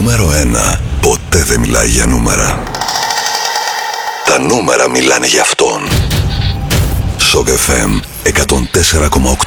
νούμερο 1 ποτέ δεν μιλάει για νούμερα. Τα νούμερα μιλάνε για αυτόν. Shock FM 104,8.